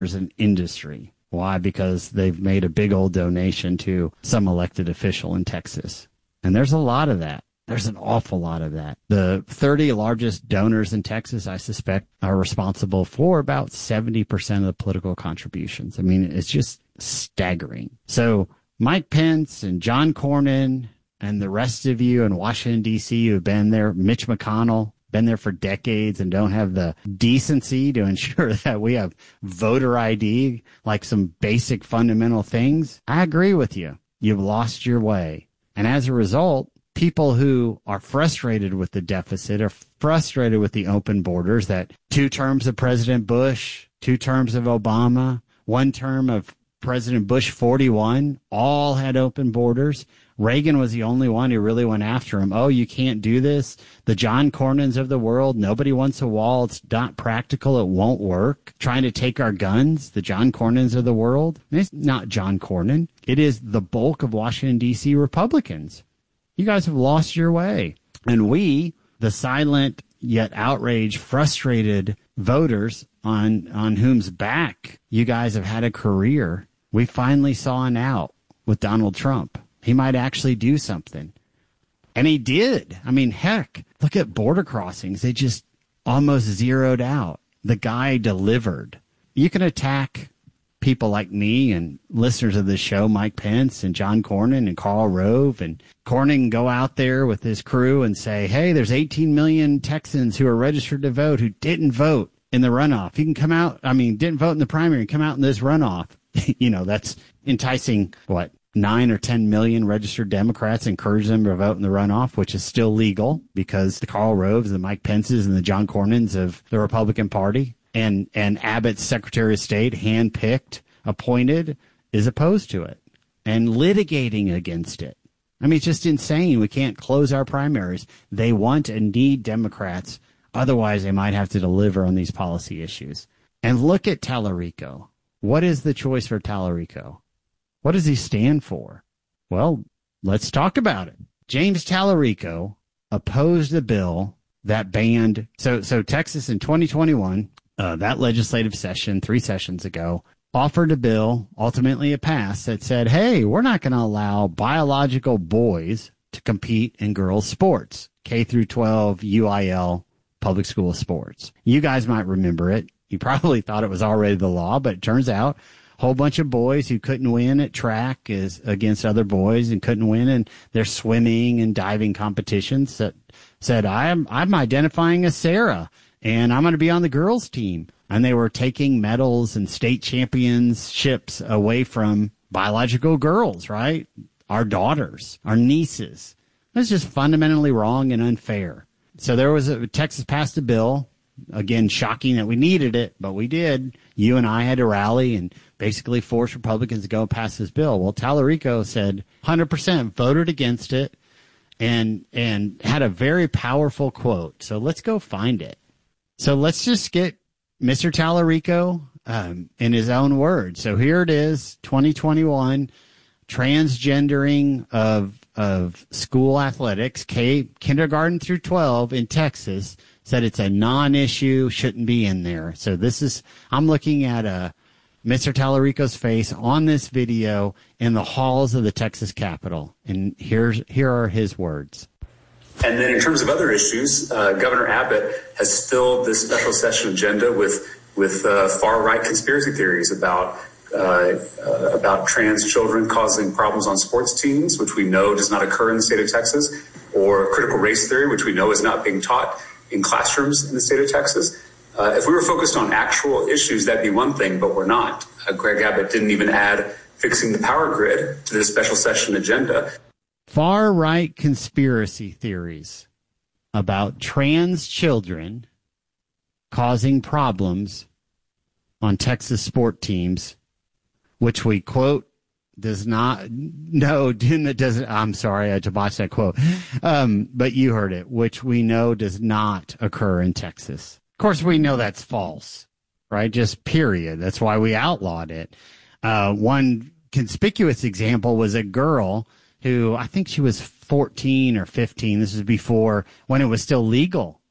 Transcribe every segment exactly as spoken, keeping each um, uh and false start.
as an industry. Why? Because they've made a big old donation to some elected official in Texas. And there's a lot of that. There's an awful lot of that. The thirty largest donors in Texas, I suspect, are responsible for about seventy percent of the political contributions. I mean, it's just staggering. So Mike Pence and John Cornyn and the rest of you in Washington, D C who've been there, Mitch McConnell, been there for decades and don't have the decency to ensure that we have voter I D, like some basic fundamental things. I agree with you. You've lost your way. And as a result, people who are frustrated with the deficit are frustrated with the open borders, that two terms of President Bush, two terms of Obama, one term of President Bush forty-one, all had open borders. Reagan was the only one who really went after him. Oh, you can't do this. The John Cornyns of the world, nobody wants a wall. It's not practical. It won't work. Trying to take our guns, the John Cornyns of the world. It's not John Cornyn. It is the bulk of Washington, D C Republicans. You guys have lost your way. And we, the silent yet outraged, frustrated voters on, on whom's back you guys have had a career, we finally saw an out with Donald Trump. He might actually do something. And he did. I mean, heck, look at border crossings. They just almost zeroed out. The guy delivered. You can attack people like me and listeners of this show, Mike Pence and John Cornyn and Karl Rove, and Cornyn go out there with his crew and say, hey, there's eighteen million Texans who are registered to vote who didn't vote in the runoff. He can come out, I mean, didn't vote in the primary and come out in this runoff. You know, that's enticing, what, nine or ten million registered Democrats, encourage them to vote in the runoff, which is still legal because the Karl Roves, the Mike Pences, and the John Cornyns of the Republican Party, and, and Abbott's Secretary of State, handpicked, appointed, is opposed to it and litigating against it. I mean, it's just insane. We can't close our primaries. They want and need Democrats. Otherwise, they might have to deliver on these policy issues. And look at Tallarico. What is the choice for Tallarico? What does he stand for? Well, let's talk about it. James Tallarico opposed the bill that banned. So, so Texas in twenty twenty-one, uh, that legislative session, three sessions ago, offered a bill, ultimately it passed, that said, hey, we're not going to allow biological boys to compete in girls' sports, K through twelve U I L public school sports. You guys might remember it. You probably thought it was already the law, but it turns out a whole bunch of boys who couldn't win at track is against other boys and couldn't win in their swimming and diving competitions that said, I'm, I'm identifying as Sarah and I'm going to be on the girls team. And they were taking medals and state championships away from biological girls, right? Our daughters, our nieces. That's just fundamentally wrong and unfair. So there was a, Texas passed a bill. Again, shocking that we needed it, but we did. You and I had to rally and basically force Republicans to go and pass this bill. Well, Tallarico said one hundred percent voted against it and and had a very powerful quote. So let's go find it. So let's just get Mister Tallarico um, in his own words. So here it is, twenty twenty-one, transgendering of of school athletics, K kindergarten through twelve in Texas, said it's a non-issue, shouldn't be in there. So this is, I'm looking at a Mister Tallarico's face on this video in the halls of the Texas Capitol. And here's, here are his words. And then in terms of other issues, uh, Governor Abbott has filled this special session agenda with, with uh, far-right conspiracy theories about Uh, uh, about trans children causing problems on sports teams, which we know does not occur in the state of Texas, or critical race theory, which we know is not being taught in classrooms in the state of Texas. Uh, if we were focused on actual issues, that'd be one thing, but we're not. Uh, Greg Abbott didn't even add fixing the power grid to this special session agenda. Far-right conspiracy theories about trans children causing problems on Texas sport teams, which we quote does not, no, that doesn't, I'm sorry, I had to botch that quote. Um, but you heard it, which we know does not occur in Texas. Of course, we know that's false, right? Just period. That's why we outlawed it. Uh, one conspicuous example was a girl who, I think she was fourteen or fifteen. This was before when it was still legal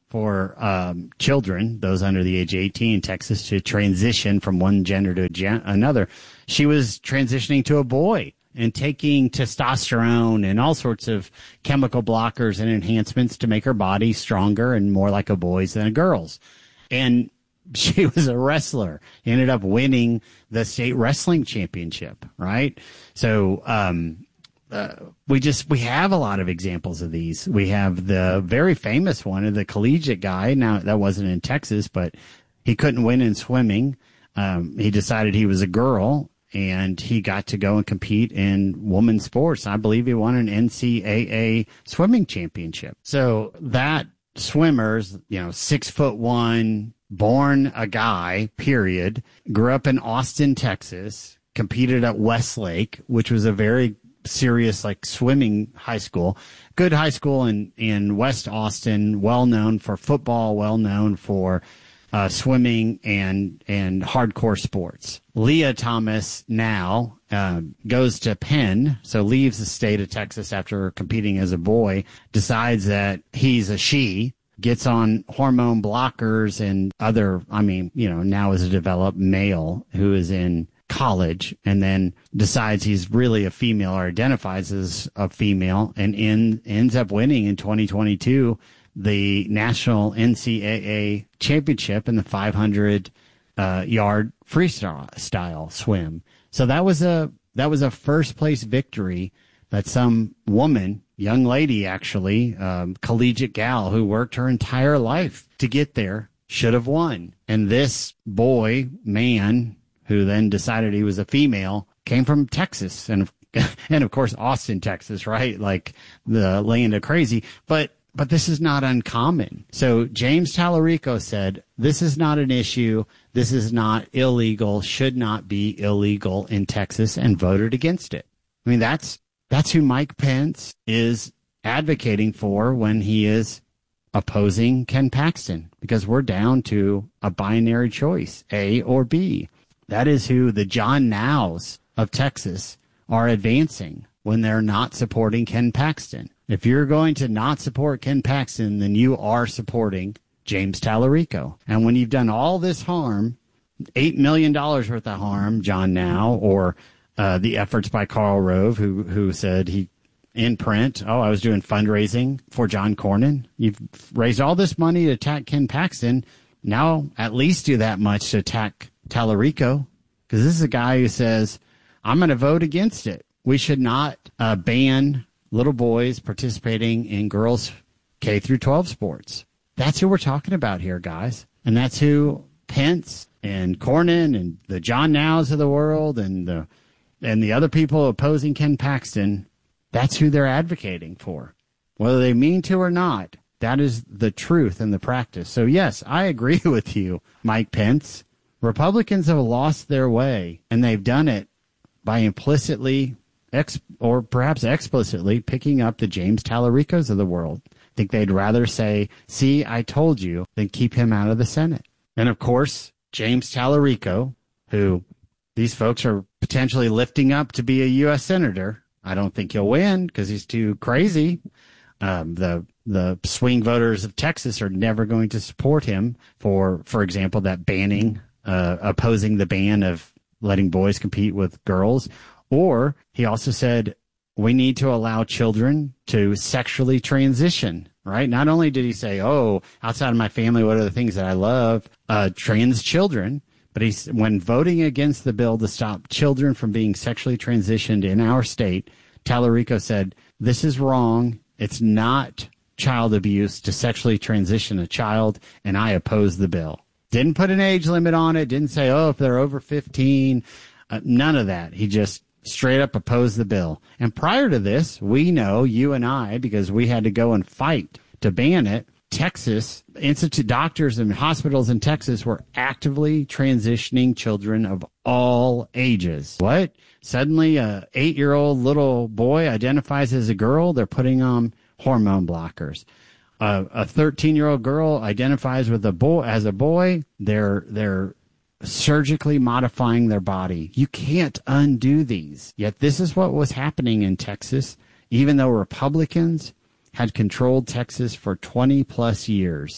for um, children, those under the age of eighteen in Texas, to transition from one gender to gen- another. She was transitioning to a boy and taking testosterone and all sorts of chemical blockers and enhancements to make her body stronger and more like a boy's than a girl's. And she was a wrestler, ended up winning the state wrestling championship, right? So, um, uh, we just, we have a lot of examples of these. We have the very famous one of the collegiate guy. Now, that wasn't in Texas, but he couldn't win in swimming. Um, he decided he was a girl, and he got to go and compete in women's sports. I believe he won an N C double A swimming championship. So that swimmer's, you know, six foot one, born a guy, period, grew up in Austin, Texas, competed at Westlake, which was a very serious, like, swimming high school, good high school in, in West Austin, well known for football, well known for uh, swimming and, and hardcore sports. Leah Thomas now uh, goes to Penn, so leaves the state of Texas after competing as a boy, decides that he's a she, gets on hormone blockers and other, I mean, you know, now is a developed male who is in college, and then decides he's really a female or identifies as a female, and in, ends up winning in twenty twenty-two the national N C double A championship in the five hundred uh, yard freestyle swim. So that was a that was a first place victory that some woman, young lady actually, um, collegiate gal who worked her entire life to get there, should have won. And this boy, man, who then decided he was a female, came from Texas, and and of course Austin, Texas, right? Like the land of crazy. But but this is not uncommon. So James Tallarico said, this is not an issue. This is not illegal, should not be illegal in Texas, and voted against it. I mean, that's that's who Mike Pence is advocating for when he is opposing Ken Paxton, because we're down to a binary choice, A or B. That is who the John Nows of Texas are advancing when they're not supporting Ken Paxton. If you're going to not support Ken Paxton, then you are supporting James Tallarico. And when you've done all this harm, eight million dollars worth of harm, John Now, or uh, the efforts by Karl Rove, who who said he, in print, oh, I was doing fundraising for John Cornyn. You've raised all this money to attack Ken Paxton. Now at least do that much to attack Tallarico, because this is a guy who says, I'm going to vote against it. We should not uh, ban little boys participating in girls K through twelve sports. That's who we're talking about here, guys. And that's who Pence and Cornyn and the John Nows of the world and the and the other people opposing Ken Paxton, that's who they're advocating for. Whether they mean to or not, that is the truth and the practice. So, yes, I agree with you, Mike Pence. Republicans have lost their way, and they've done it by implicitly Ex- or perhaps explicitly picking up the James Tallaricos of the world. I think they'd rather say, see, I told you, than keep him out of the Senate. And of course, James Tallarico, who these folks are potentially lifting up to be a U S senator. I don't think he'll win because he's too crazy. Um, the the swing voters of Texas are never going to support him for, for example, that banning, uh, opposing the ban of letting boys compete with girls. Or he also said, we need to allow children to sexually transition, right? Not only did he say, oh, outside of my family, what are the things that I love? Uh, trans children. But he's, when voting against the bill to stop children from being sexually transitioned in our state, Tallarico said, this is wrong. It's not child abuse to sexually transition a child, and I oppose the bill. Didn't put an age limit on it. Didn't say, oh, if they're over fifteen. Uh, none of that. He just straight up opposed the bill. And prior to this, we know, you and I, because we had to go and fight to ban it, Texas, institute doctors and hospitals in Texas were actively transitioning children of all ages. What? Suddenly a eight-year-old little boy identifies as a girl, they're putting on hormone blockers. Uh, a thirteen-year-old girl identifies with a boy as a boy, they're they're surgically modifying their body. You can't undo these. Yet this is what was happening in Texas, even though Republicans had controlled Texas for twenty plus years.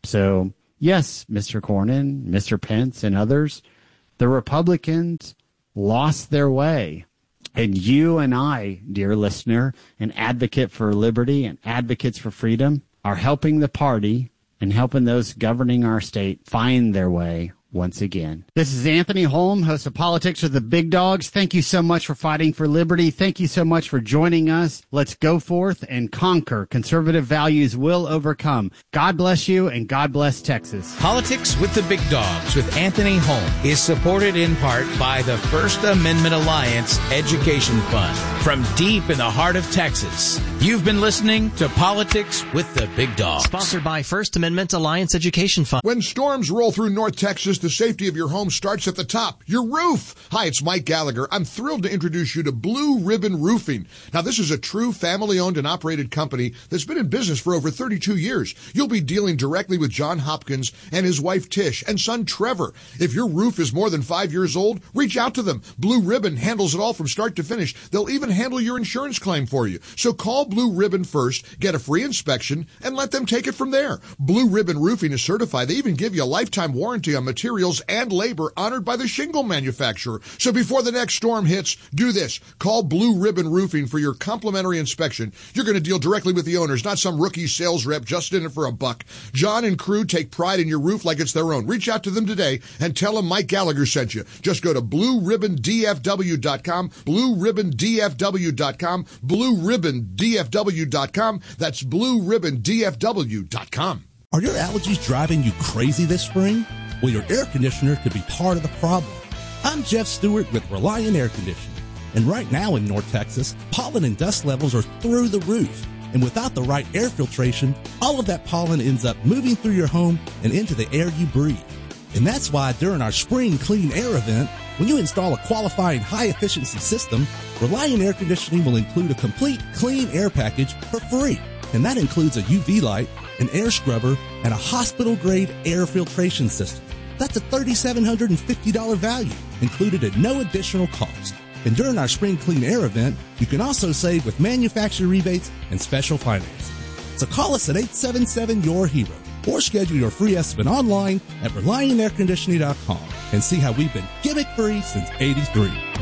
So, yes, Mister Cornyn, Mister Pence, and others, the Republicans lost their way. And you and I, dear listener, an advocate for liberty and advocates for freedom, are helping the party and helping those governing our state find their way once again. This is Anthony Holm, host of Politics with the Big Dogs. Thank you so much for fighting for liberty. Thank you so much for joining us. Let's go forth and conquer. Conservative values will overcome. God bless you, and God bless Texas. Politics with the Big Dogs with Anthony Holm is supported in part by the First Amendment Alliance Education Fund. From deep in the heart of Texas, you've been listening to Politics with the Big Dogs. Sponsored by First Amendment Alliance Education Fund. When storms roll through North Texas, the safety of your home starts at the top, your roof. Hi, it's Mike Gallagher. I'm thrilled to introduce you to Blue Ribbon Roofing. Now, this is a true family-owned and operated company that's been in business for over thirty-two years. You'll be dealing directly with John Hopkins and his wife Tish and son Trevor. If your roof is more than five years old, reach out to them. Blue Ribbon handles it all from start to finish. They'll even handle your insurance claim for you. So call Blue Ribbon first, get a free inspection, and let them take it from there. Blue Ribbon Roofing is certified. They even give you a lifetime warranty on materials and labor honored by the shingle manufacturer. So before the next storm hits, do this. Call Blue Ribbon Roofing for your complimentary inspection. You're going to deal directly with the owners, not some rookie sales rep just in it for a buck. John and crew take pride in your roof like it's their own. Reach out to them today and tell them Mike Gallagher sent you. Just go to blue ribbon d f w dot com, blue ribbon d f w dot com, blue ribbon d f w dot com. That's blue ribbon d f w dot com. Are your allergies driving you crazy this spring? Well, your air conditioner could be part of the problem. I'm Jeff Stewart with Reliant Air Conditioning. And right now in North Texas, pollen and dust levels are through the roof. And without the right air filtration, all of that pollen ends up moving through your home and into the air you breathe. And that's why during our Spring Clean Air event, when you install a qualifying high-efficiency system, Reliant Air Conditioning will include a complete clean air package for free. And that includes a U V light, an air scrubber, and a hospital-grade air filtration system. That's a three thousand seven hundred fifty dollars value, included at no additional cost. And during our Spring Clean Air event, you can also save with manufacturer rebates and special financing. So call us at eight seven seven, Y O U R hero or schedule your free estimate online at reliant air conditioning dot com and see how we've been gimmick-free since eighty-three.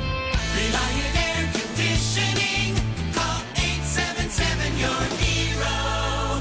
Reliant Air Conditioning. Call eight seven seven, Y O U R hero.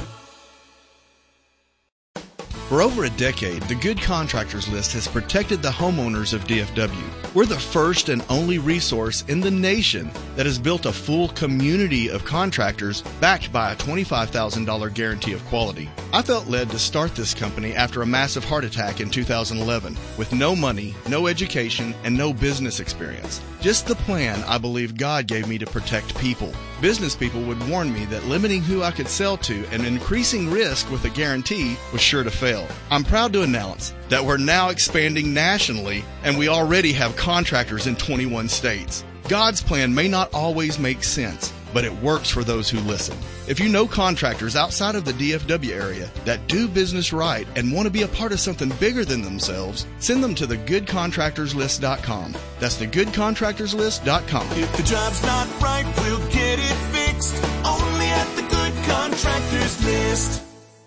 For over a decade, the Good Contractors List has protected the homeowners of D F W. We're the first and only resource in the nation that has built a full community of contractors backed by a twenty-five thousand dollars guarantee of quality. I felt led to start this company after a massive heart attack in two thousand eleven with no money, no education, and no business experience. Just the plan I believe God gave me to protect people. Business people would warn me that limiting who I could sell to and increasing risk with a guarantee was sure to fail. I'm proud to announce that we're now expanding nationally, and we already have contractors in twenty-one states. God's plan may not always make sense, but it works for those who listen. If you know contractors outside of the D F W area that do business right and want to be a part of something bigger than themselves, send them to the good contractors list dot com. That's the good contractors list dot com. If the job's not right, we'll get it fixed. Only at the Good Contractors List.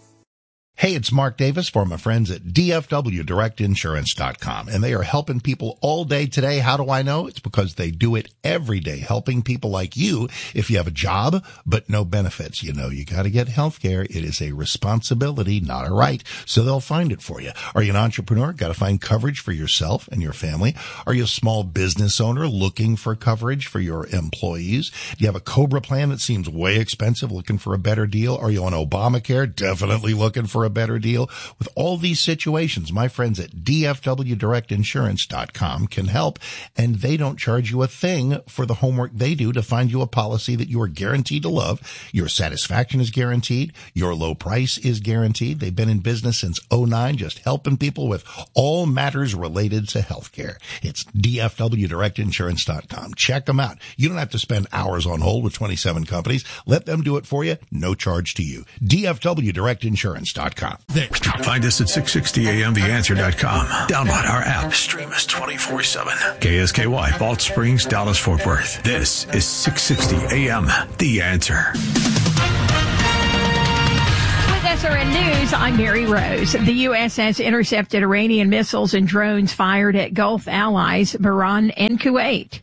Hey, it's Mark Davis for my friends at D F W Direct Insurance dot com, and they are helping people all day today. How do I know? It's because they do it every day, helping people like you. If you have a job but no benefits, you know you got to get health care. It is a responsibility, not a right, so they'll find it for you. Are you an entrepreneur? Got to find coverage for yourself and your family. Are you a small business owner looking for coverage for your employees? Do you have a COBRA plan that seems way expensive, looking for a better deal? Are you on Obamacare? Definitely looking for a better deal. With all these situations, my friends at D F W Direct Insurance dot com can help, and they don't charge you a thing for the homework they do to find you a policy that you are guaranteed to love. Your satisfaction is guaranteed. Your low price is guaranteed. They've been in business since oh nine, just helping people with all matters related to healthcare. It's D F W Direct Insurance dot com. Check them out. You don't have to spend hours on hold with twenty-seven companies. Let them do it for you. No charge to you. D F W Direct Insurance dot com. There. Find us at six sixty A M the answer dot com. Download our app. Stream us twenty-four seven. K S K Y, Balch Springs, Dallas, Fort Worth. This is six sixty A M The Answer. With S R N News, I'm Mary Rose. The U S has intercepted Iranian missiles and drones fired at Gulf allies Bahrain and Kuwait.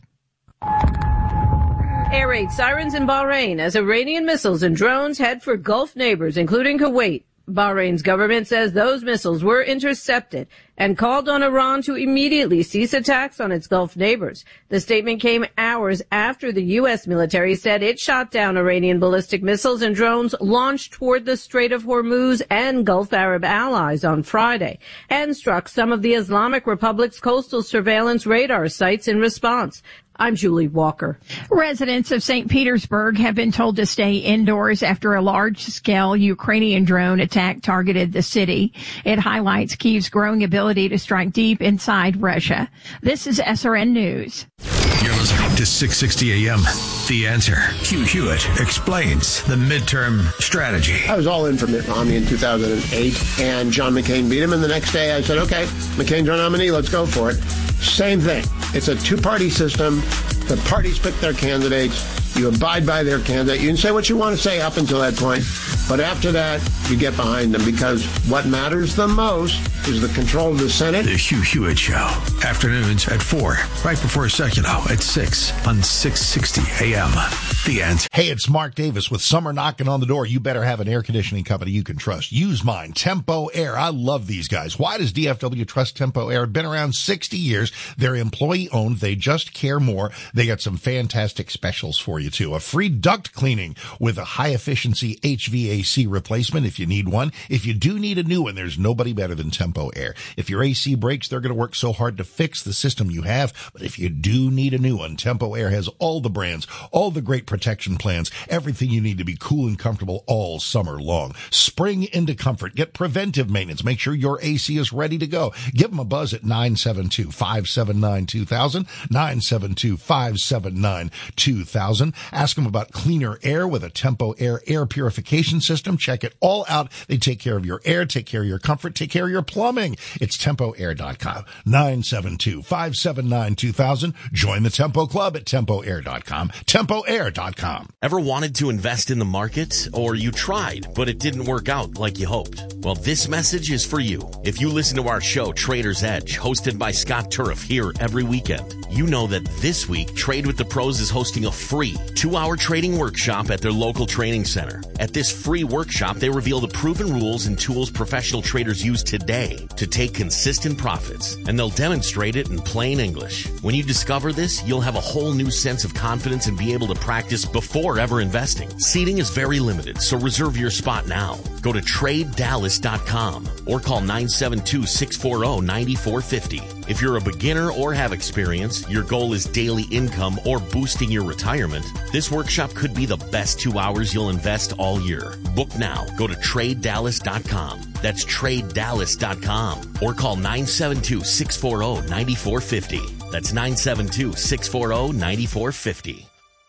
Air raid sirens in Bahrain as Iranian missiles and drones head for Gulf neighbors, including Kuwait. Bahrain's government says those missiles were intercepted and called on Iran to immediately cease attacks on its Gulf neighbors. The statement came hours after the U S military said it shot down Iranian ballistic missiles and drones launched toward the Strait of Hormuz and Gulf Arab allies on Friday, and struck some of the Islamic Republic's coastal surveillance radar sites in response. I'm Julie Walker. Residents of Saint Petersburg have been told to stay indoors after a large-scale Ukrainian drone attack targeted the city. It highlights Kyiv's growing ability to strike deep inside Russia. This is S R N News. You're listening to six sixty A M. The Answer. Hugh Hewitt explains the midterm strategy. I was all in for Mitt Romney in two thousand eight, and John McCain beat him. And the next day I said, okay, McCain's our nominee. Let's go for it. Same thing. It's a two-party system. The parties pick their candidates. You abide by their candidate. You can say what you want to say up until that point. But after that, you get behind them, because what matters the most is the control of the Senate. The Hugh Hewitt Show. Afternoons at four, right before Seculo at six on six sixty A M. The Answer. Hey, it's Mark Davis with summer knocking on the door. You better have an air conditioning company you can trust. Use mine, Tempo Air. I love these guys. Why does D F W trust Tempo Air? Been around sixty years. They're employee owned. They just care more. They got some fantastic specials for you too. A free duct cleaning with a high efficiency H V A C replacement if you need one. If you do need a new one, there's nobody better than Tempo Air. If your A C breaks, they're going to work so hard to fix the system you have. But if you do need a new one, Tempo Air has all the brands, all the great protection plans, everything you need to be cool and comfortable all summer long. Spring into comfort. Get preventive maintenance. Make sure your A C is ready to go. Give them a buzz at nine seven two, five seven nine, two thousand, nine seven two, five seven nine, two thousand. Ask them about cleaner air with a Tempo Air air purification system. Check it all out. They take care of your air, take care of your comfort, take care of your plumbing. It's tempo air dot com. nine seven two, five seven nine, two thousand. Join the Tempo Club at tempo air dot com. tempo air dot com. Ever wanted to invest in the market? Or you tried, but it didn't work out like you hoped? Well, this message is for you. If you listen to our show, Trader's Edge, hosted by Scott Turf here every weekend, you know that this week, Trade with the Pros is hosting a free two-hour trading workshop at their local training center. At this free workshop, they reveal the proven rules and tools professional traders use today to take consistent profits, and they'll demonstrate it in plain English. When you discover this, you'll have a whole new sense of confidence and be able to practice before ever investing. Seating is very limited, so reserve your spot now. Go to trade dallas dot com or call nine seven two, six four zero, nine four five zero. If you're a beginner or have experience, your goal is daily income or boosting your retirement, this workshop could be the best two hours you'll invest all year. Book now. Go to trade dallas dot com. That's trade dallas dot com or call nine seven two, six four zero, nine four five zero. That's nine seven two, six four zero, nine four five zero.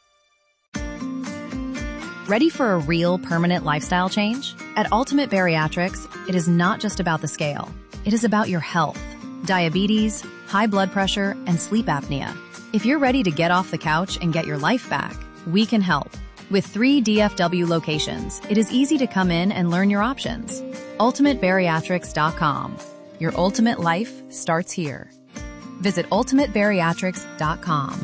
Ready for a real permanent lifestyle change? At Ultimate Bariatrics, it is not just about the scale. It is about your health, diabetes, high blood pressure, and sleep apnea. If you're ready to get off the couch and get your life back, we can help. With three D F W locations, it is easy to come in and learn your options. ultimate bariatrics dot com. Your ultimate life starts here. Visit ultimate bariatrics dot com.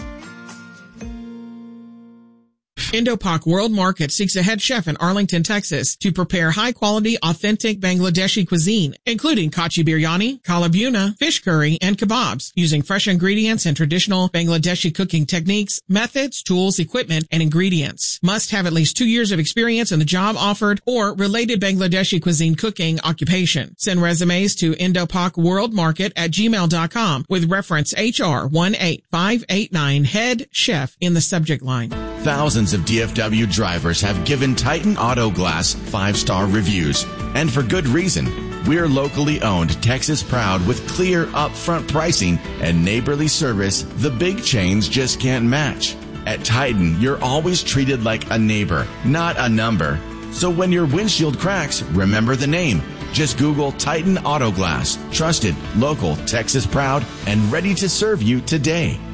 Indo-Pak World Market seeks a head chef in Arlington, Texas to prepare high-quality, authentic Bangladeshi cuisine, including kachi biryani, kalabuna, fish curry, and kebabs, using fresh ingredients and traditional Bangladeshi cooking techniques, methods, tools, equipment, and ingredients. Must have at least two years of experience in the job offered or related Bangladeshi cuisine cooking occupation. Send resumes to Indo-Pak World Market at gmail dot com with reference H R one eight five eight nine head chef in the subject line. Thousands of D F W drivers have given Titan Auto Glass five-star reviews, and for good reason. We're locally owned, Texas proud, with clear upfront pricing and neighborly service the big chains just can't match. At Titan, you're always treated like a neighbor, not a number. So when your windshield cracks, remember the name. Just Google Titan Auto Glass. Trusted, local, Texas proud, and ready to serve you today.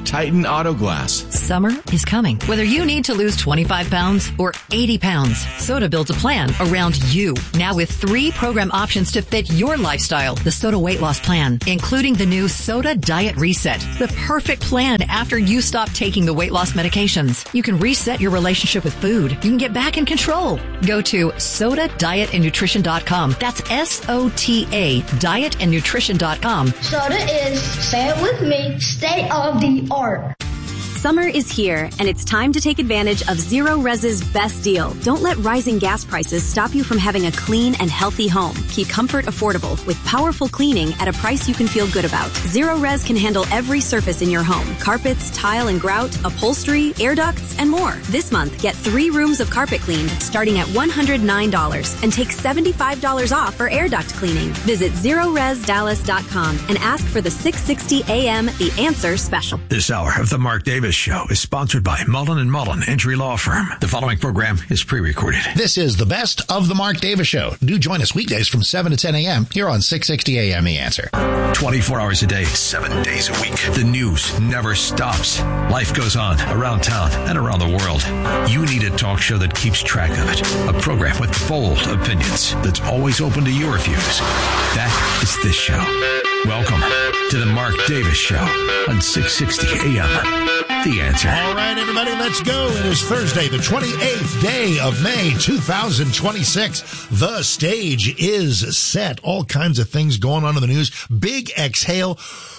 Titan Auto Glass. Summer is coming. Whether you need to lose twenty-five pounds or eighty pounds, Soda builds a plan around you. Now with three program options to fit your lifestyle. The Soda Weight Loss Plan, including the new Soda Diet Reset. The perfect plan after you stop taking the weight loss medications. You can reset your relationship with food. You can get back in control. Go to soda diet and nutrition dot com. That's S O T A, diet and nutrition dot com. Soda is, say it with me, state of the art. Summer is here, and it's time to take advantage of Zero Res's best deal. Don't let rising gas prices stop you from having a clean and healthy home. Keep comfort affordable with powerful cleaning at a price you can feel good about. Zero Res can handle every surface in your home. Carpets, tile and grout, upholstery, air ducts, and more. This month, get three rooms of carpet cleaned starting at one hundred nine dollars and take seventy-five dollars off for air duct cleaning. Visit zero res dallas dot com and ask for the six sixty A M The Answer Special. This hour of the Mark Davis Show is sponsored by Mullen and Mullen Entry Law Firm. The following program is pre-recorded. This is the best of the Mark Davis Show. Do join us weekdays from seven to ten a.m. here on six sixty A M The Answer. twenty-four hours a day, seven days a week. The news never stops. Life goes on around town and around the world. You need a talk show that keeps track of it. A program with bold opinions that's always open to your views. That is this show. Welcome to the Mark Davis Show on six sixty A M The Answer. All right, everybody, let's go. It is Thursday, the twenty-eighth day of May, two thousand twenty-six. The stage is set. All kinds of things going on in the news. Big exhale.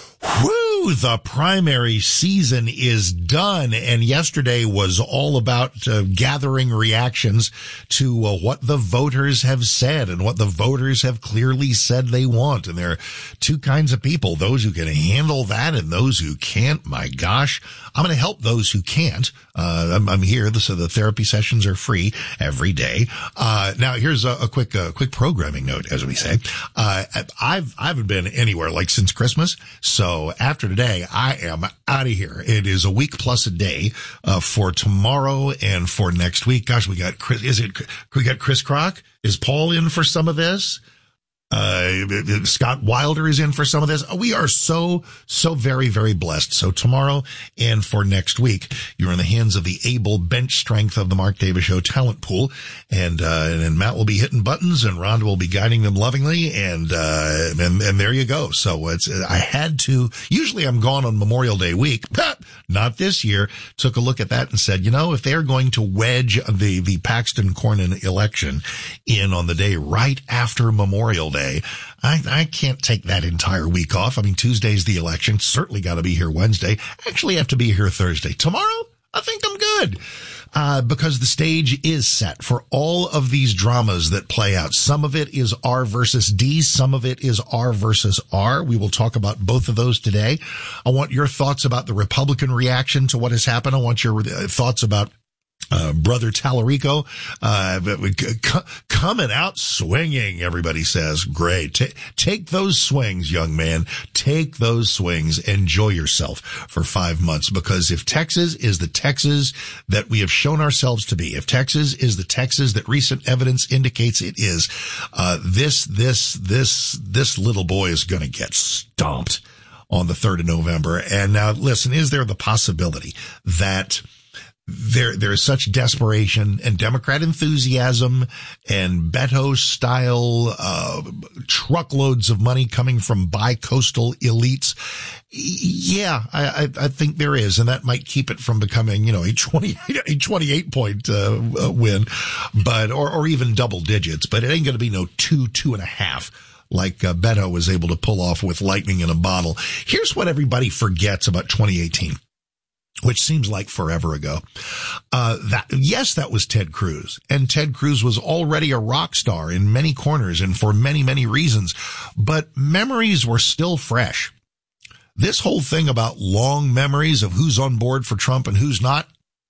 Woo! The primary season is done, and yesterday was all about uh, gathering reactions to uh, what the voters have said and what the voters have clearly said they want. And there are two kinds of people, those who can handle that and those who can't. My gosh, I'm going to help those who can't. Uh, I'm, I'm here, so the therapy sessions are free every day. Uh, now here's a, a quick, uh, quick programming note, as we say. Uh, I've, I haven't been anywhere like since Christmas, so after today, I am out of here. It is a week plus a day, uh, for tomorrow and for next week. Gosh, we got Chris, is it, we got Chris Crock? Is Paul in for some of this? Uh, Scott Wilder is in for some of this. We are so, so very, very blessed. So tomorrow and for next week, you're in the hands of the able bench strength of the Mark Davis Show talent pool. And, uh, and Matt will be hitting buttons and Rhonda will be guiding them lovingly. And, uh, and, and there you go. So it's, I had to, usually I'm gone on Memorial Day week. Not this year. Took a look at that and said, you know, if they're going to wedge the, the Paxton Cornyn election in on the day right after Memorial Day, I, I can't take that entire week off. I mean, Tuesday's the election. Certainly got to be here Wednesday. Actually have to be here Thursday. Tomorrow, I think I'm good. Uh, because the stage is set for all of these dramas that play out. Some of it is R versus D. Some of it is R versus R. We will talk about both of those today. I want your thoughts about the Republican reaction to what has happened. I want your uh, thoughts about Uh, Brother Tallarico, uh, c- coming out swinging, everybody says. Great. T- take those swings, young man. Take those swings. Enjoy yourself for five months. Because if Texas is the Texas that we have shown ourselves to be, if Texas is the Texas that recent evidence indicates it is, uh, this, this, this, this little boy is going to get stomped on the third of November. And now listen, is there the possibility that There, there is such desperation and Democrat enthusiasm and Beto style, uh, truckloads of money coming from bi-coastal elites. Yeah, I, I, I think there is. And that might keep it from becoming, you know, a twenty, a twenty-eight point, uh, win, but, or, or even double digits, but it ain't going to be no two, two and a half. Like uh, Beto was able to pull off with lightning in a bottle. Here's what everybody forgets about twenty eighteen. Which seems like forever ago. Uh, that, yes, that was Ted Cruz. And Ted Cruz was already a rock star in many corners and for many, many reasons. But memories were still fresh. This whole thing about long memories of who's on board for Trump and who's not,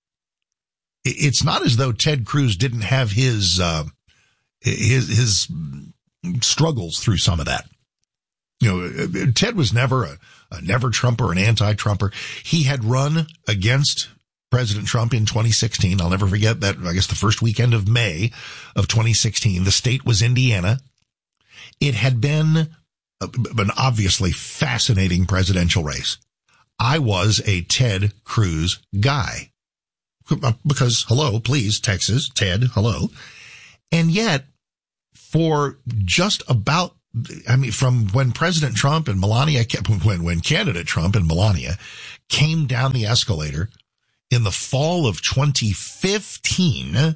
it's not as though Ted Cruz didn't have his, uh, his, his struggles through some of that. You know, Ted was never a, a never Trumper, an anti-Trumper. He had run against President Trump in twenty sixteen. I'll never forget that. I guess the first weekend of May of twenty sixteen, the state was Indiana. It had been a, an obviously fascinating presidential race. I was a Ted Cruz guy. Because, hello, please, Texas, Ted, hello. And yet, for just about, I mean, from when President Trump and Melania, when, when candidate Trump and Melania came down the escalator in the fall of twenty fifteen,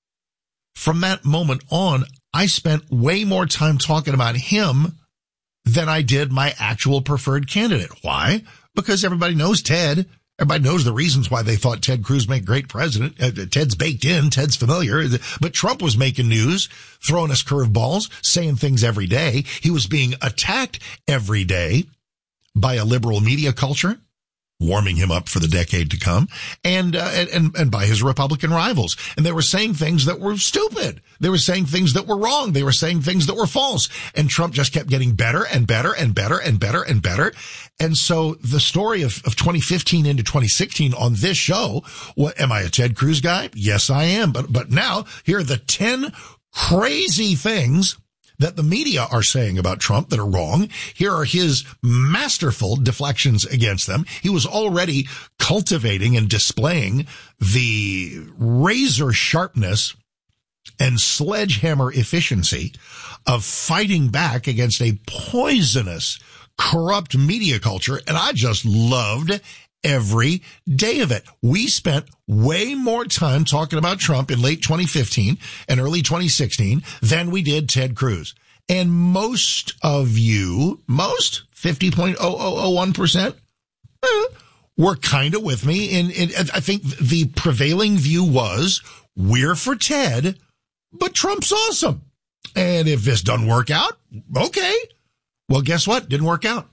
from that moment on, I spent way more time talking about him than I did my actual preferred candidate. Why? Because everybody knows Ted. Everybody knows the reasons why they thought Ted Cruz made great president. Uh, Ted's baked in. Ted's familiar. But Trump was making news, throwing us curveballs, saying things every day. He was being attacked every day by a liberal media culture, warming him up for the decade to come, and, uh, and, and by his Republican rivals. And they were saying things that were stupid. They were saying things that were wrong. They were saying things that were false. And Trump just kept getting better and better and better and better and better. And so the story of, of twenty fifteen into twenty sixteen on this show, what, am I a Ted Cruz guy? Yes, I am. But, but now here are the ten crazy things that the media are saying about Trump that are wrong. Here are his masterful deflections against them. He was already cultivating and displaying the razor sharpness and sledgehammer efficiency of fighting back against a poisonous, corrupt media culture. And I just loved every day of it. We spent way more time talking about Trump in late twenty fifteen and early twenty sixteen than we did Ted Cruz. And most of you, most fifty point zero zero zero one percent, eh, were kind of with me. And, and I think the prevailing view was we're for Ted, but Trump's awesome. And if this doesn't work out, okay. Well, guess what? Didn't work out.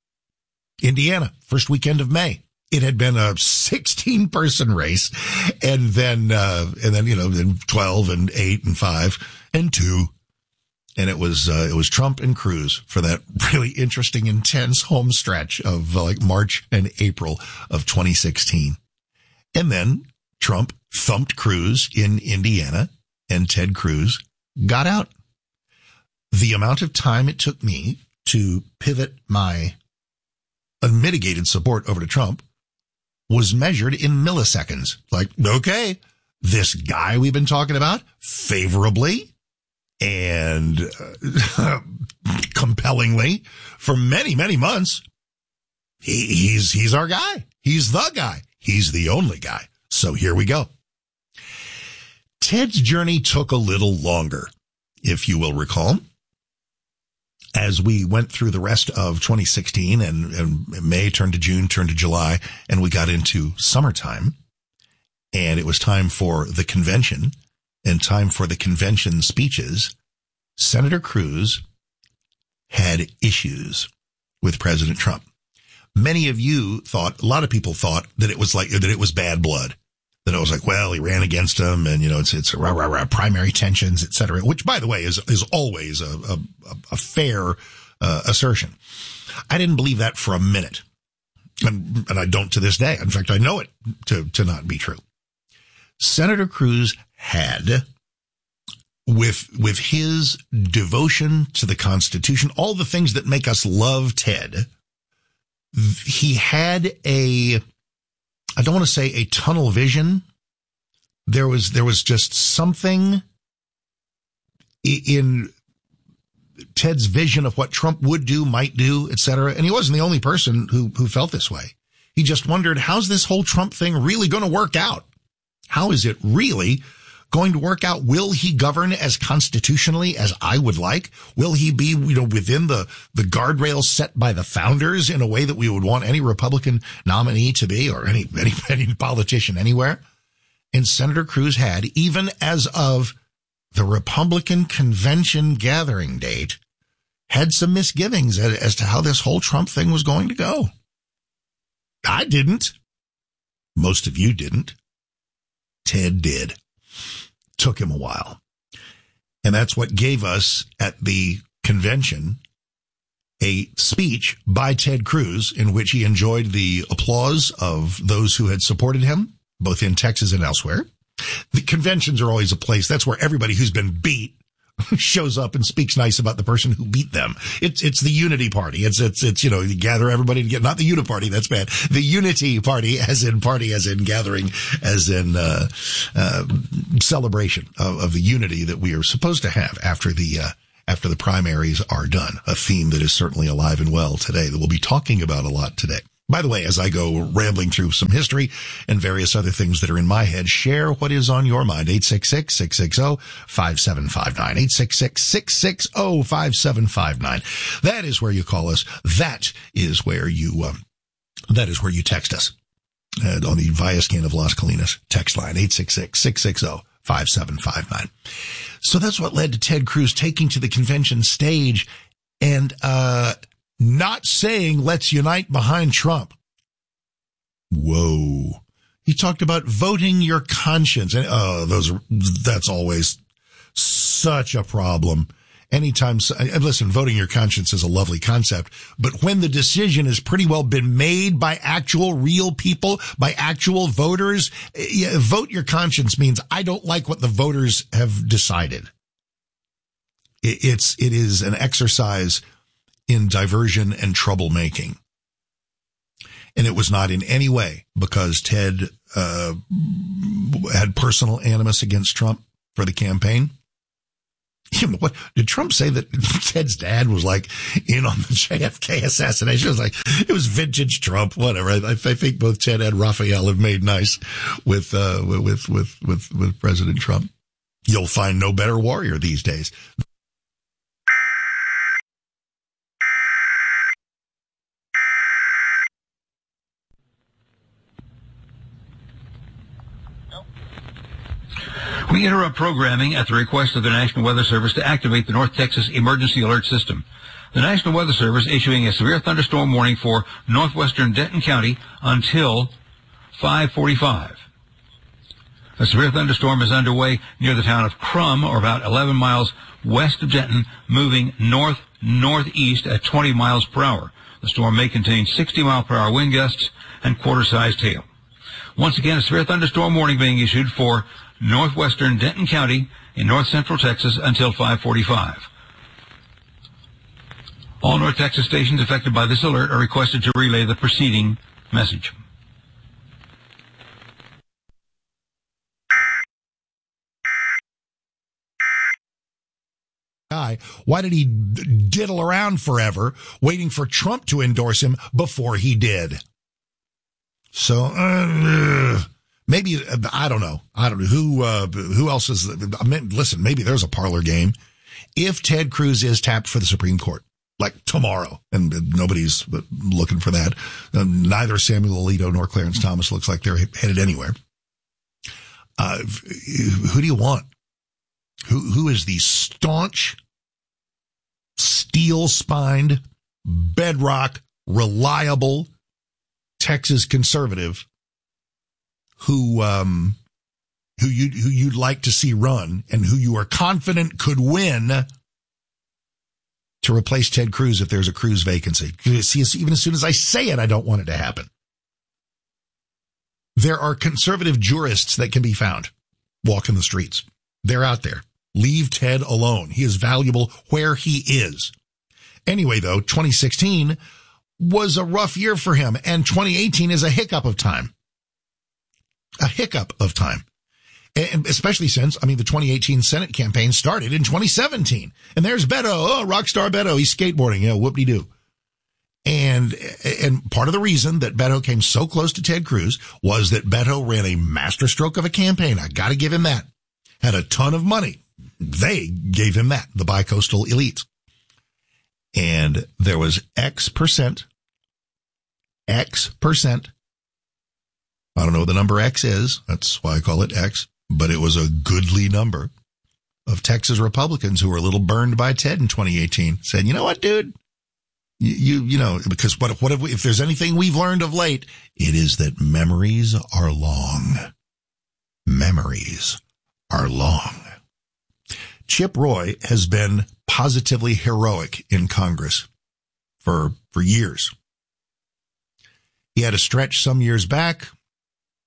Indiana, first weekend of May. It had been a sixteen person race, and then, uh, and then, you know, then twelve and eight and five and two. And it was, uh, it was Trump and Cruz for that really interesting, intense home stretch of uh, like March and April of twenty sixteen. And then Trump thumped Cruz in Indiana, and Ted Cruz got out. The amount of time it took me to pivot my unmitigated support over to Trump was measured in milliseconds. Like, okay, this guy we've been talking about favorably and uh, compellingly for many, many months, he, he's, he's our guy. He's the guy. He's the only guy. So here we go. Ted's journey took a little longer, if you will recall. As we went through the rest of twenty sixteen and, and May turned to June, turned to July, and we got into summertime, and it was time for the convention and time for the convention speeches, Senator Cruz had issues with President Trump. Many of you thought, a lot of people thought that it was like, that it was bad blood. That it was like, well, he ran against him and, you know, it's, it's rah, rah, rah, primary tensions, et cetera, which, by the way, is, is always a, a, a fair uh, assertion. I didn't believe that for a minute. And, and I don't to this day. In fact, I know it to, to not be true. Senator Cruz had, with, with his devotion to the Constitution, all the things that make us love Ted, he had a, I don't want to say a tunnel vision. There was, there was just something in Ted's vision of what Trump would do, might do, et cetera. And he wasn't the only person who, who felt this way. He just wondered, how's this whole Trump thing really going to work out? How is it really going to work out? Will he govern as constitutionally as I would like? Will he be, you know, within the, the guardrails set by the founders in a way that we would want any Republican nominee to be, or any, any, any politician anywhere? And Senator Cruz had, even as of the Republican convention gathering date, had some misgivings as, as to how this whole Trump thing was going to go. I didn't. Most of you didn't. Ted did. Took him a while. And that's what gave us at the convention a speech by Ted Cruz in which he enjoyed the applause of those who had supported him, both in Texas and elsewhere. The conventions are always a place, that's where everybody who's been beat shows up and speaks nice about the person who beat them. It's, it's the unity party. It's, it's, it's, you know, you gather everybody to get, not the uniparty, that's bad. The unity party, as in party, as in gathering, as in, uh, uh, celebration of, of the unity that we are supposed to have after the, uh, after the primaries are done. A theme that is certainly alive and well today that we'll be talking about a lot today. By the way, as I go rambling through some history and various other things that are in my head, share what is on your mind. eight six six, six six zero, five seven five nine. eight six six, six six zero, five seven five nine. That is where you call us. That is where you, um, that is where you text us. And on the Viascan of Las Colinas text line, eight six six, six six zero, five seven five nine. So that's what led to Ted Cruz taking to the convention stage and, uh, not saying, let's unite behind Trump. Whoa. He talked about voting your conscience. And, oh, those are, that's always such a problem. Anytime, listen, voting your conscience is a lovely concept, but when the decision has pretty well been made by actual real people, by actual voters, yeah, vote your conscience means I don't like what the voters have decided. It, it's, it is an exercise in diversion and troublemaking. And it was not in any way because Ted uh had personal animus against Trump for the campaign. You know, what did Trump say that Ted's dad was like in on the J F K assassination? It was like, it was vintage Trump, whatever. I, I think both Ted and Raphael have made nice with, uh, with, with, with, with President Trump. You'll find no better warrior these days. We interrupt programming at the request of the National Weather Service to activate the North Texas Emergency Alert System. The National Weather Service issuing a severe thunderstorm warning for northwestern Denton County until five forty-five. A severe thunderstorm is underway near the town of Crum, or about eleven miles west of Denton, moving north-northeast at twenty miles per hour. The storm may contain sixty mile per hour wind gusts and quarter-sized hail. Once again, a severe thunderstorm warning being issued for northwestern Denton County in north central Texas until five forty-five. All North Texas stations affected by this alert are requested to relay the preceding message. Guy, why did he diddle around forever waiting for Trump to endorse him before he did? So, uh, maybe, I don't know. I don't know who, uh, who else is, I mean, listen, maybe there's a parlor game. If Ted Cruz is tapped for the Supreme Court, like tomorrow, and nobody's looking for that, um, neither Samuel Alito nor Clarence Thomas looks like they're headed anywhere. Uh, who do you want? Who, who is the staunch, steel-spined, bedrock, reliable Texas conservative who, um, who you, who you'd like to see run and who you are confident could win to replace Ted Cruz if there's a Cruz vacancy? See, even as soon as I say it, I don't want it to happen. There are conservative jurists that can be found walking the streets. They're out there. Leave Ted alone. He is valuable where he is. Anyway, though, twenty sixteen was a rough year for him, and twenty eighteen is a hiccup of time. A hiccup of time. And especially since, I mean, the twenty eighteen Senate campaign started in twenty seventeen. And there's Beto. Oh, rock star Beto. He's skateboarding. Yeah, whoop-de-doo. And, and part of the reason that Beto came so close to Ted Cruz was that Beto ran a masterstroke of a campaign. I gotta give him that. Had a ton of money. They gave him that, the bicoastal elite. And there was X percent, X percent. I don't know what the number X is. That's why I call it X. But it was a goodly number of Texas Republicans who were a little burned by Ted in twenty eighteen. Said, you know what, dude? You, you, you know, because what, what if we, if there's anything we've learned of late, it is that memories are long. Memories are long. Chip Roy has been positively heroic in Congress for, for years. He had a stretch some years back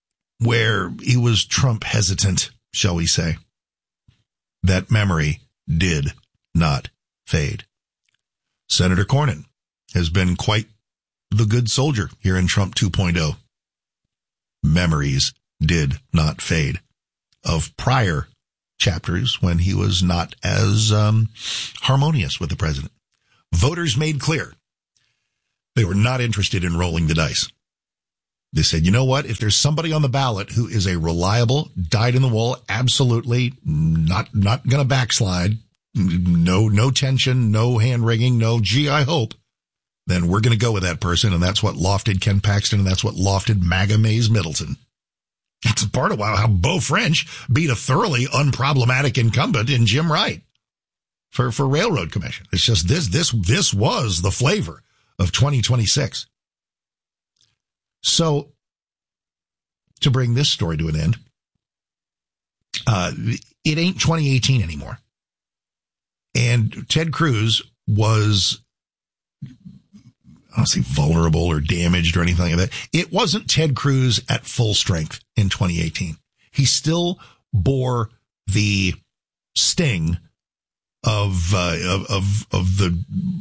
where he was Trump hesitant, shall we say. That memory did not fade. Senator Cornyn has been quite the good soldier here in Trump two point oh. Memories did not fade of prior chapters when he was not as um, harmonious with the president. Voters made clear they were not interested in rolling the dice. They said, you know what? If there's somebody on the ballot who is a reliable, dyed-in-the-wool, absolutely not not going to backslide, no no tension, no hand-wringing, no gee, I hope, then we're going to go with that person, and that's what lofted Ken Paxton, and that's what lofted MAGA Mays Middleton. That's part of how Beau French beat a thoroughly unproblematic incumbent in Jim Wright for, for Railroad Commission. It's just this, this, this was the flavor of twenty twenty-six. So, to bring this story to an end, uh, it ain't twenty eighteen anymore. And Ted Cruz was, I don't say vulnerable or damaged or anything like that. It wasn't Ted Cruz at full strength in twenty eighteen. He still bore the sting of, uh, of, of, of the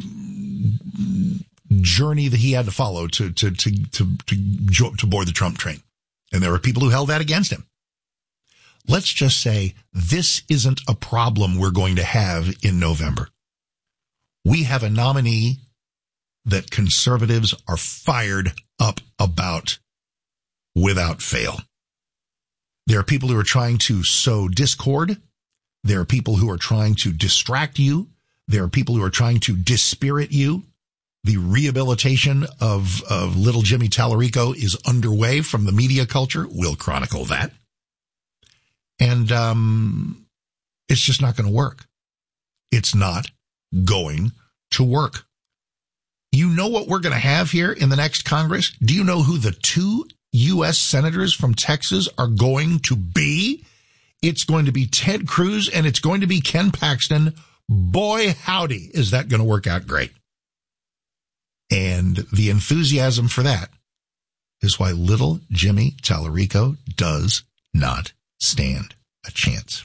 journey that he had to follow to, to, to, to, to, to board the Trump train. And there were people who held that against him. Let's just say this isn't a problem we're going to have in November. We have a nominee that conservatives are fired up about without fail. There are people who are trying to sow discord. There are people who are trying to distract you. There are people who are trying to dispirit you. The rehabilitation of, of little Jimmy Tallarico is underway from the media culture. We'll chronicle that. And um, it's just not going to work. It's not going to work. You know what we're going to have here in the next Congress? Do you know who the two U S senators from Texas are going to be? It's going to be Ted Cruz and it's going to be Ken Paxton. Boy, howdy, is that going to work out great. And the enthusiasm for that is why little Jimmy Tallarico does not stand a chance.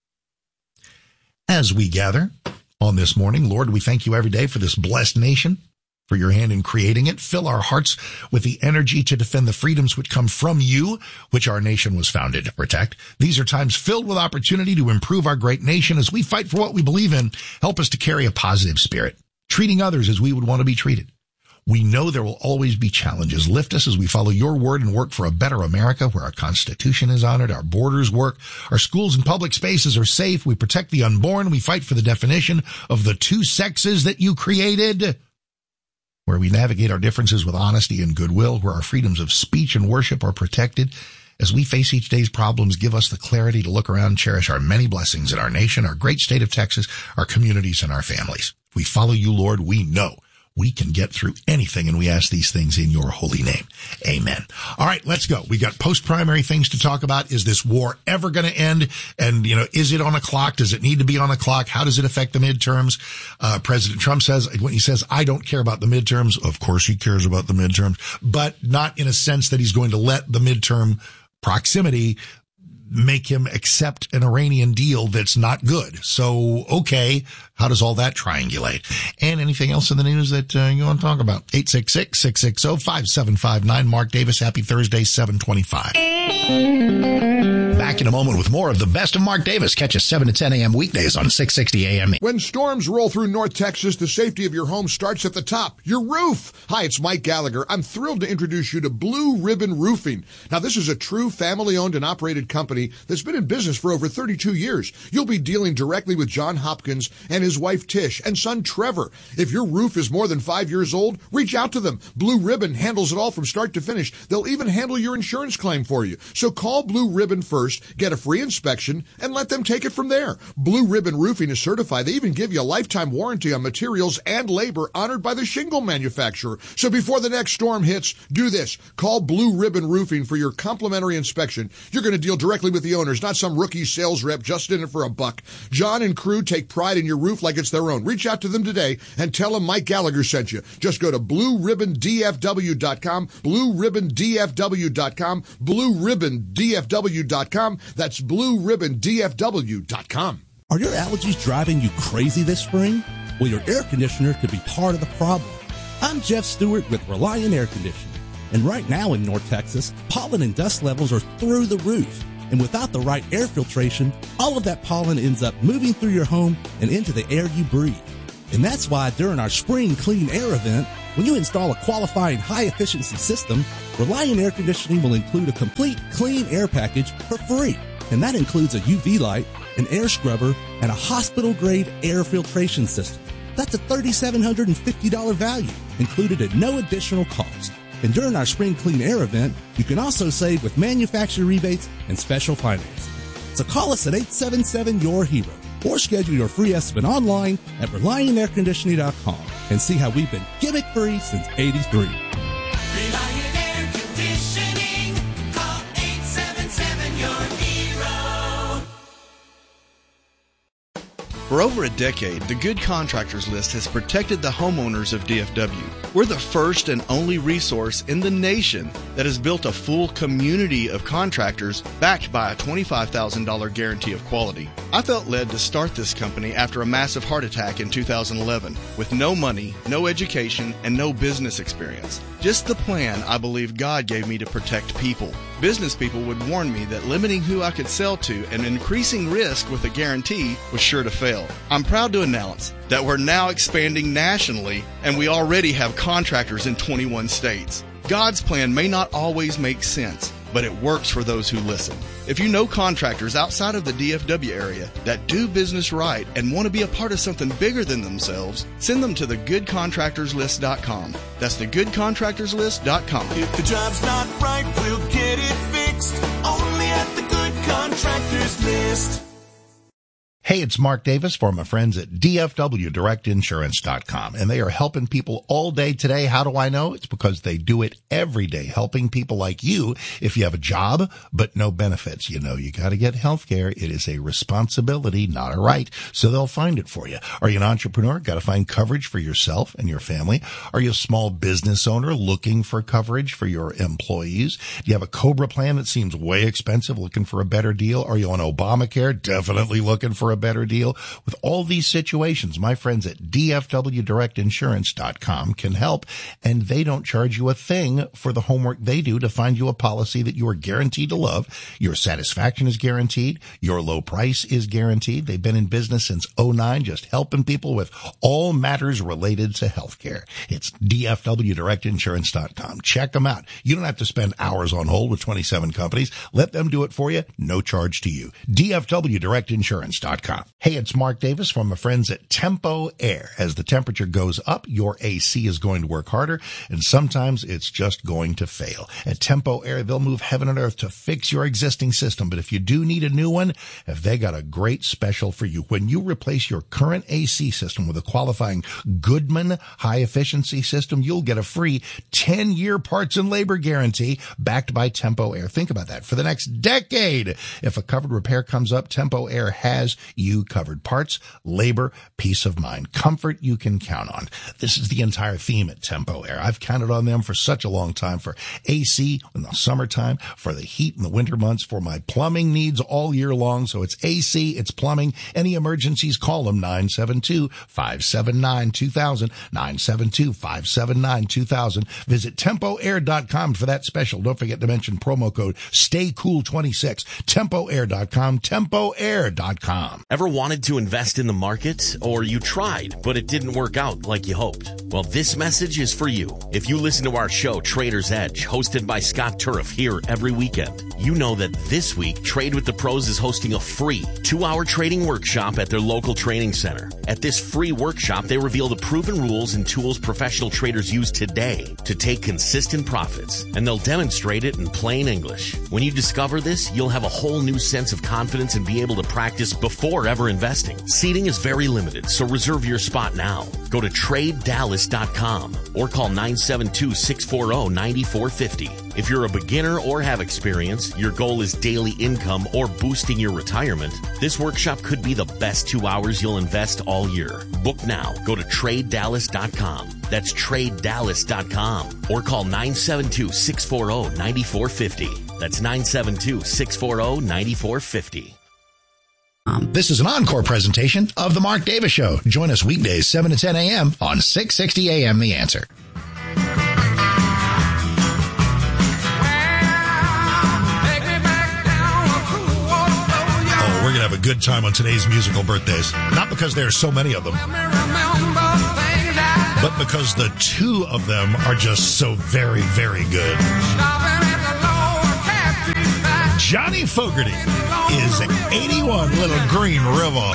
As we gather on this morning, Lord, we thank you every day for this blessed nation, for your hand in creating it. Fill our hearts with the energy to defend the freedoms which come from you, which our nation was founded to protect. These are times filled with opportunity to improve our great nation as we fight for what we believe in. Help us to carry a positive spirit, treating others as we would want to be treated. We know there will always be challenges. Lift us as we follow your word and work for a better America where our Constitution is honored, our borders work, our schools and public spaces are safe. We protect the unborn. We fight for the definition of the two sexes that you created, where we navigate our differences with honesty and goodwill, where our freedoms of speech and worship are protected. As we face each day's problems, give us the clarity to look around and cherish our many blessings in our nation, our great state of Texas, our communities, and our families. If we follow you, Lord, we know we can get through anything, and we ask these things in your holy name. Amen. All right, let's go. We got post-primary things to talk about. Is this war ever going to end? And, you know, is it on a clock? Does it need to be on a clock? How does it affect the midterms? Uh, President Trump says, when he says, I don't care about the midterms, of course he cares about the midterms, but not in a sense that he's going to let the midterm proximity make him accept an Iranian deal that's not good. So, okay, how does all that triangulate? And anything else in the news that uh, you want to talk about? eight six six, six six zero, five seven five nine. Mark Davis, happy Thursday, seven twenty-five. Back in a moment with more of the best of Mark Davis. Catch us seven to ten a.m. weekdays on six sixty A M. When storms roll through North Texas, the safety of your home starts at the top, your roof. Hi, it's Mike Gallagher. I'm thrilled to introduce you to Blue Ribbon Roofing. Now, this is a true family-owned and operated company that's been in business for over thirty-two years. You'll be dealing directly with John Hopkins and his wife Tish and son Trevor. If your roof is more than five years old, reach out to them. Blue Ribbon handles it all from start to finish. They'll even handle your insurance claim for you. So call Blue Ribbon first, get a free inspection, and let them take it from there. Blue Ribbon Roofing is certified. They even give you a lifetime warranty on materials and labor honored by the shingle manufacturer. So before the next storm hits, do this. Call Blue Ribbon Roofing for your complimentary inspection. You're going to deal directly with the owners, not some rookie sales rep just in it for a buck. John and crew take pride in your roof like it's their own. Reach out to them today and tell them Mike Gallagher sent you. Just go to blue ribbon d f w dot com, blue ribbon d f w dot com, blue ribbon d f w dot com. That's blue ribbon d f w dot com. Are your allergies driving you crazy this spring? Well, your air conditioner could be part of the problem. I'm Jeff Stewart with Reliant Air Conditioning. And right now in North Texas, pollen and dust levels are through the roof. And without the right air filtration, all of that pollen ends up moving through your home and into the air you breathe. And that's why during our Spring Clean Air event, when you install a qualifying high-efficiency system, Reliant Air Conditioning will include a complete clean air package for free. And that includes a U V light, an air scrubber, and a hospital-grade air filtration system. That's a three thousand seven hundred fifty dollars value, included at no additional cost. And during our Spring Clean Air event, you can also save with manufacturer rebates and special financing. So call us at eight seven seven, Y O U R hero or schedule your free estimate online at reliant air conditioning dot com and see how we've been gimmick-free since eighty-three. Reliant Air Conditioning. Call eight seven seven, Y O U R hero. For over a decade, the Good Contractors List has protected the homeowners of D F W. We're the first and only resource in the nation that has built a full community of contractors backed by a twenty-five thousand dollars guarantee of quality. I felt led to start this company after a massive heart attack in two thousand eleven with no money, no education, and no business experience. Just the plan I believe God gave me to protect people. Business people would warn me that limiting who I could sell to and increasing risk with a guarantee was sure to fail. I'm proud to announce that we're now expanding nationally, and we already have contractors in twenty-one states. God's plan may not always make sense, but it works for those who listen. If you know contractors outside of the D F W area that do business right and want to be a part of something bigger than themselves, send them to the good contractors list dot com. That's the good contractors list dot com. If the job's not right, we'll get it fixed. Only at the Good Contractors List. Hey, it's Mark Davis for my friends at D F W Direct Insurance dot com, and they are helping people all day today. How do I know? It's because they do it every day, helping people like you. If you have a job but no benefits, you know you got to get health care. It is a responsibility, not a right, so they'll find it for you. Are you an entrepreneur? Got to find coverage for yourself and your family. Are you a small business owner looking for coverage for your employees? Do you have a COBRA plan that seems way expensive, looking for a better deal? Are you on Obamacare? Definitely looking for a better deal. With all these situations, my friends at D F W Direct Insurance dot com can help, and they don't charge you a thing for the homework they do to find you a policy that you are guaranteed to love. Your satisfaction is guaranteed. Your low price is guaranteed. They've been in business since oh nine, just helping people with all matters related to healthcare. It's D F W Direct Insurance dot com. Check them out. You don't have to spend hours on hold with twenty-seven companies. Let them do it for you. No charge to you. D F W Direct Insurance dot com. Hey, it's Mark Davis from my friends at Tempo Air. As the temperature goes up, your A C is going to work harder, and sometimes it's just going to fail. At Tempo Air, they'll move heaven and earth to fix your existing system, but if you do need a new one, if they got a great special for you. When you replace your current A C system with a qualifying Goodman high-efficiency system, you'll get a free ten-year parts and labor guarantee backed by Tempo Air. Think about that. For the next decade, if a covered repair comes up, Tempo Air has you covered. Parts, labor, peace of mind, comfort you can count on. This is the entire theme at Tempo Air. I've counted on them for such a long time, for A C in the summertime, for the heat in the winter months, for my plumbing needs all year long. So it's A C, it's plumbing. Any emergencies, call them nine seven two, five seven nine, two thousand, nine seven two, five seven nine, two thousand. Visit tempo air dot com for that special. Don't forget to mention promo code stay cool twenty-six. tempo air dot com, tempo air dot com. Ever wanted to invest in the market, or you tried, but it didn't work out like you hoped? Well, this message is for you. If you listen to our show, Trader's Edge, hosted by Scott Turf here every weekend, you know that this week, Trade with the Pros is hosting a free two-hour trading workshop at their local training center. At this free workshop, they reveal the proven rules and tools professional traders use today to take consistent profits, and they'll demonstrate it in plain English. When you discover this, you'll have a whole new sense of confidence and be able to practice before ever investing. Seating is very limited, so reserve your spot now. Go to trade dallas dot com or call nine seven two, six four zero, nine four five zero. If you're a beginner or have experience, your goal is daily income or boosting your retirement, this workshop could be the best two hours you'll invest all year. Book now. Go to trade dallas dot com. That's trade dallas dot com or call nine seven two, six four zero, nine four five zero. That's nine seven two, six four zero, nine four five zero. This is an encore presentation of The Mark Davis Show. Join us weekdays, seven to ten a.m. on six sixty A M The Answer. Oh, we're going to have a good time on today's musical birthdays. Not because there are so many of them, but because the two of them are just so very, very good. Johnny Fogerty is eighty-one, Little Green River.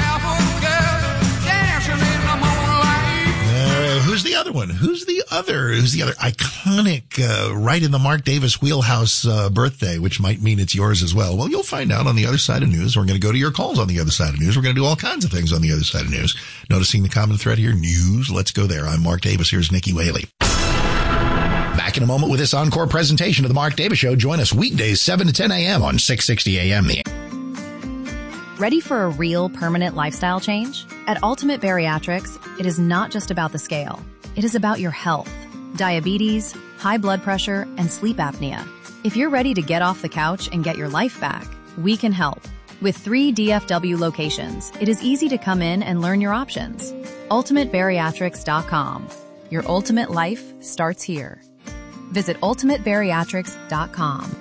Uh, who's the other one? Who's the other? Who's the other iconic, uh, right in the Mark Davis wheelhouse uh, birthday, which might mean it's yours as well? Well, you'll find out on the other side of news. We're going to go to your calls on the other side of news. We're going to do all kinds of things on the other side of news. Noticing the common thread here, news. Let's go there. I'm Mark Davis. Here's Nikki Whaley. Back in a moment with this encore presentation of The Mark Davis Show. Join us weekdays, seven to ten a.m. on six sixty A M. Ready for a real permanent lifestyle change? At Ultimate Bariatrics, it is not just about the scale. It is about your health, diabetes, high blood pressure, and sleep apnea. If you're ready to get off the couch and get your life back, we can help. With three D F W locations, it is easy to come in and learn your options. ultimate bariatrics dot com. Your ultimate life starts here. Visit ultimate bariatrics dot com.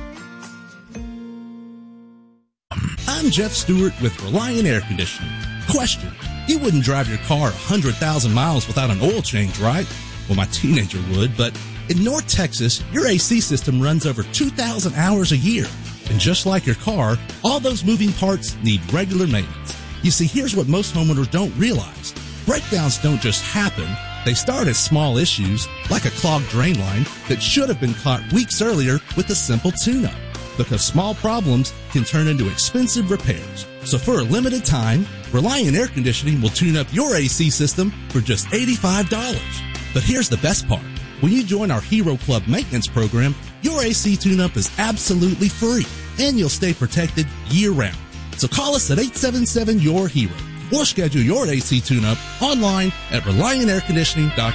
I'm Jeff Stewart with Reliant Air Conditioning. Question: you wouldn't drive your car one hundred thousand miles without an oil change, right? Well, my teenager would, but in North Texas, your A C system runs over two thousand hours a year. And just like your car, all those moving parts need regular maintenance. You see, here's what most homeowners don't realize. Breakdowns don't just happen. They start as small issues, like a clogged drain line that should have been caught weeks earlier with a simple tune-up. Because small problems can turn into expensive repairs. So for a limited time, Reliant Air Conditioning will tune up your A C system for just eighty-five dollars. But here's the best part. When you join our Hero Club maintenance program, your A C tune-up is absolutely free, and you'll stay protected year-round. So call us at eight seven seven, Y O U R, HERO, or schedule your A C tune-up online at reliant air conditioning dot